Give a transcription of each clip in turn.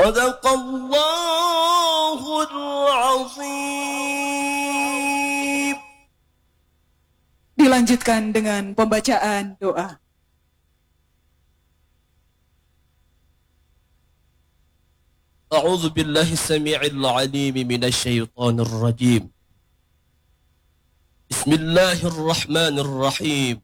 Sadaqallahul Azim. Dilanjutkan dengan pembacaan doa. A'udzu billahi samii'il 'aliim minasy syaithaanir rajiim. Bismillahirrahmanirrahim.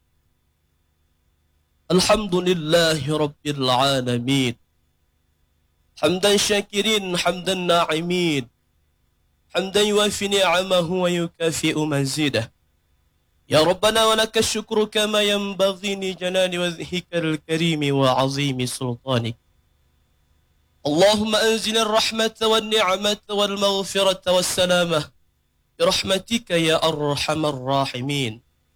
Alhamdulillahi rabbil 'alamin. Hamdan syakirin, hamdan na'imin. Hamdan yuwafi ni'amahu wa yukafi'u mazidah. Ya Rabbana wa laka syukru kama yanbaghi li jalali wajhikal karim wa 'azimi sultanik. اللهم أنزل الرحمة والنعمة والمغفرة والسلامة برحمتك يا أرحم الراحمين.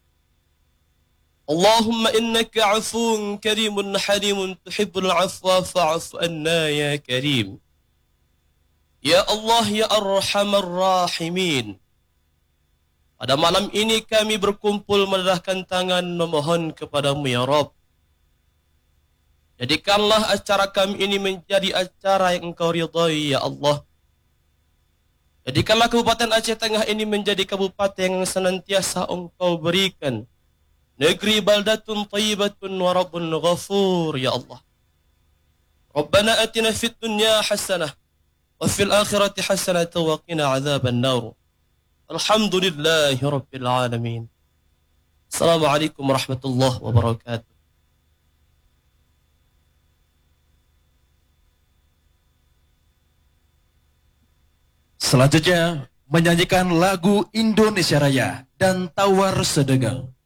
اللهم إنك عفو كريم حليم تحب العفو فاعف عنا يا كريم. Ya Allah, ya Arhamar Rahimin. Pada malam ini kami berkumpul mendedahkan tangan memohon kepadamu ya Rabb. Jadikanlah acara kami ini menjadi acara yang engkau ridhai ya Allah. Jadikanlah Kabupaten Aceh Tengah ini menjadi kabupaten yang senantiasa engkau berikan negeri baldatun thayyibatun wa rabbun ghafur ya Allah. Rabbana atina fid dunya hasanah wa fil akhirati hasanah wa qina adzaban nar. Alhamdulillahi rabbil alamin. Assalamualaikum warahmatullahi wabarakatuh. Selanjutnya menyanyikan lagu Indonesia Raya dan Tawar Sedegal.